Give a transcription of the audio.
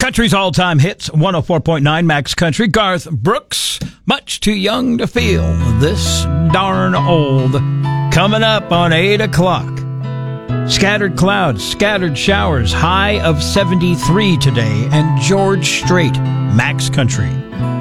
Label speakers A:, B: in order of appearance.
A: Country's all-time hits, 104.9 Max Country. Garth Brooks, Much Too Young to Feel This Darn Old. Coming up on 8 o'clock. Scattered clouds, scattered showers, high of 73 today. And George Strait, Max Country.